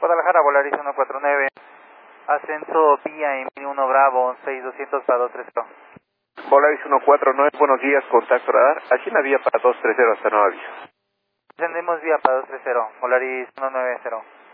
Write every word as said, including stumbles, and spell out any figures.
Guadalajara, Volaris uno cuatro nueve, ascenso vía en uno Bravo, seis doscientos para dos tres cero. Volaris uno cuatro nueve, buenos días, contacto radar, aquí en la vía para dos tres cero hasta nuevo aviso. Descendemos vía para dos tres cero, Volaris uno nueve cero.